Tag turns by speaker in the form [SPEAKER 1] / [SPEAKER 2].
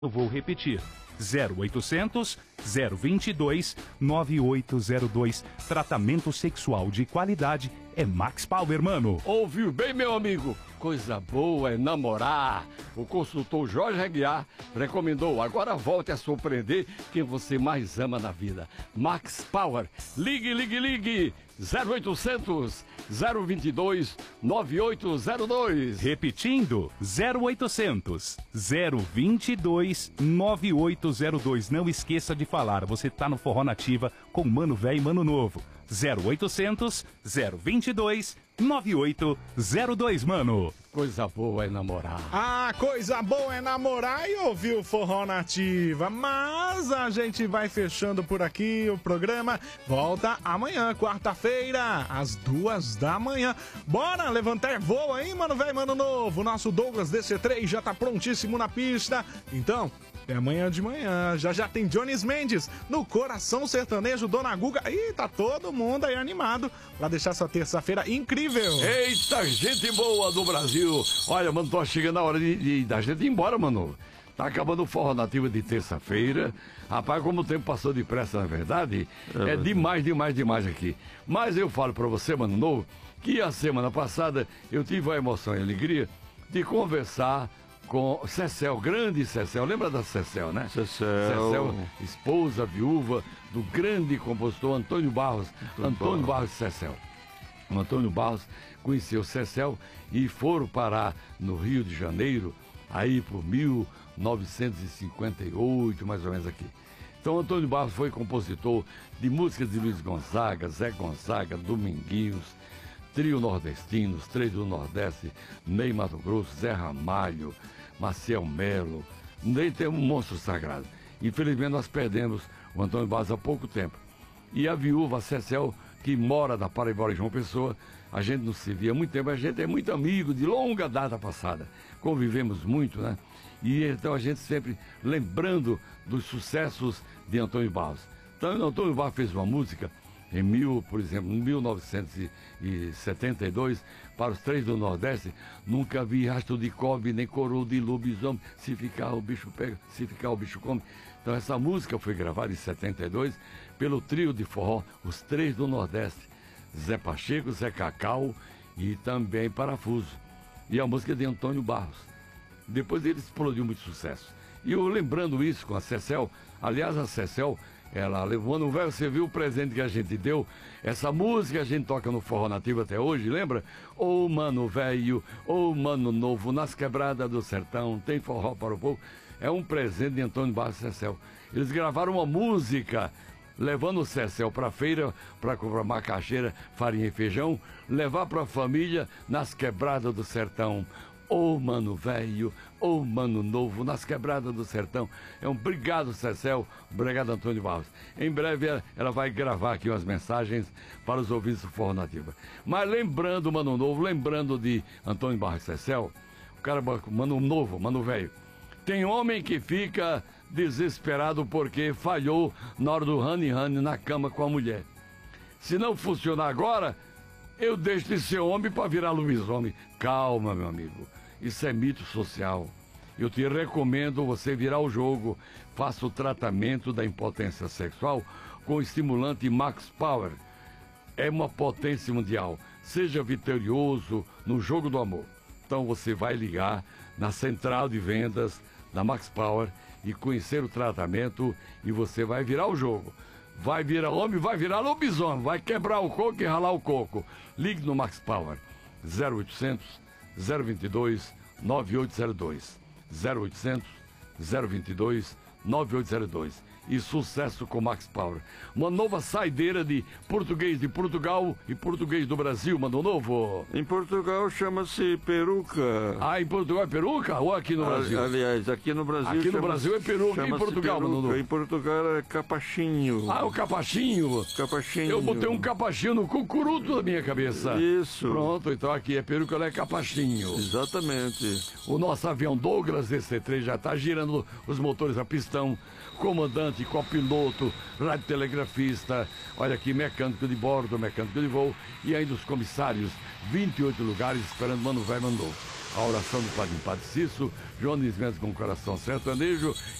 [SPEAKER 1] Eu vou repetir. 0800 022 9802. Tratamento sexual de qualidade é Max Power, mano.
[SPEAKER 2] Ouviu bem, meu amigo? Coisa boa é namorar. O consultor Jorge Aguiar recomendou. Agora volte a surpreender quem você mais ama na vida. Max Power. Ligue, ligue, ligue. 0800 022 9802.
[SPEAKER 1] Repetindo, 0800 022 9802. Não esqueça de falar, você tá no Forró Nativa com Mano Velho e Mano Novo. 0800 022 9802, mano.
[SPEAKER 2] Coisa boa é namorar.
[SPEAKER 3] Ah, coisa boa é namorar e ouvir o Forró Nativa. Mas a gente vai fechando por aqui o programa. Volta amanhã, quarta-feira, às 2 da manhã. Bora levantar voo aí, mano velho, mano novo. Nosso Douglas DC3 já tá prontíssimo na pista. Então, até amanhã de manhã. Já tem Jones Mendes no Coração Sertanejo, Dona Guga. Ih, tá todo mundo aí animado pra deixar essa terça-feira incrível.
[SPEAKER 2] Eita, gente boa do Brasil. Olha, mano, tô chegando a hora da gente ir embora, mano. Tá acabando o Forró Nativa de terça-feira. Rapaz, como o tempo passou depressa, na verdade, é demais aqui. Mas eu falo pra você, mano novo, que a semana passada eu tive a emoção e a alegria de conversar com Cecel, grande Cecel, lembra da Cecel, né? Cecel, esposa, viúva do grande compositor Antônio Barros. Antônio Barros Cecel. O Antônio Barros conheceu Cecel e foram parar no Rio de Janeiro, aí por 1958, mais ou menos aqui. Então, Antônio Barros foi compositor de músicas de Luiz Gonzaga, Zé Gonzaga, Dominguinhos, Trio Nordestinos, Três do Nordeste, Ney Matogrosso, Zé Ramalho, Maciel Melo, nem tem um monstro sagrado. Infelizmente nós perdemos o Antônio Barros há pouco tempo. E a viúva, a Cecel, que mora na Paraíba, João Pessoa, a gente não se via há muito tempo, a gente é muito amigo de longa data passada. Convivemos muito, né? E então a gente sempre lembrando dos sucessos de Antônio Barros. Então, Antônio Barros fez uma música por exemplo, em 1972, para os Três do Nordeste, nunca vi rastro de cobre, nem coroa de lobisomem, se ficar o bicho pega, se ficar o bicho come. Então essa música foi gravada em 72 pelo trio de forró, os Três do Nordeste, Zé Pacheco, Zé Cacau e também Parafuso. E a música de Antônio Barros. Depois ele explodiu muito sucesso. E eu lembrando isso com a Cecel, aliás, a Cecel, ela levou no velho, você viu o presente que a gente deu? Essa música a gente toca no Forró Nativo até hoje, lembra? Ô mano velho, ô mano novo, nas quebradas do sertão, tem forró para o povo. É um presente de Antônio Barros e Cecel. Eles gravaram uma música levando o Cecel para feira para comprar macaxeira, farinha e feijão, levar para a família nas quebradas do sertão. Ô mano velho, ô mano novo, nas quebradas do sertão. É um obrigado, Cecel, obrigado, Antônio Barros. Em breve ela vai gravar aqui umas mensagens para os ouvintes do Forró Nativa. Mas lembrando, mano novo, lembrando de Antônio Barros e Cecel, o cara, mano novo, mano velho, tem homem que fica desesperado porque falhou na hora do honey na cama com a mulher. Se não funcionar agora, eu deixo de ser homem para virar lobisomem. Calma, meu amigo. Isso é mito social. Eu te recomendo você virar o jogo. Faça o tratamento da impotência sexual com o estimulante Max Power. É uma potência mundial. Seja vitorioso no jogo do amor. Então você vai ligar na central de vendas da Max Power e conhecer o tratamento e você vai virar o jogo. Vai virar homem, vai virar lobisomem, vai quebrar o coco e ralar o coco. Ligue no Max Power, 0800 022 9802. 0800 022 9802. E sucesso com Max Power. Uma nova saideira de português de Portugal e português do Brasil, mano novo.
[SPEAKER 4] Em Portugal chama-se peruca.
[SPEAKER 2] Ah, em Portugal é peruca ou aqui no Brasil?
[SPEAKER 4] Aliás, aqui no Brasil.
[SPEAKER 2] Aqui no Brasil é peruca. Em Portugal, mano novo?
[SPEAKER 4] Em Portugal é capachinho.
[SPEAKER 2] Ah, o capachinho.
[SPEAKER 4] Capachinho.
[SPEAKER 2] Eu botei um capachinho no cucuruto da minha cabeça.
[SPEAKER 4] Isso.
[SPEAKER 2] Pronto, então aqui é peruca, ela é capachinho.
[SPEAKER 4] Exatamente.
[SPEAKER 2] O nosso avião Douglas DC3 já está girando os motores a pistão. Comandante, copiloto, radiotelegrafista, olha aqui, mecânico de bordo, mecânico de voo e ainda os comissários, 28 lugares esperando mano velho, mano novo. a oração do Padre Cício, Jones Mendes com o coração sertanejo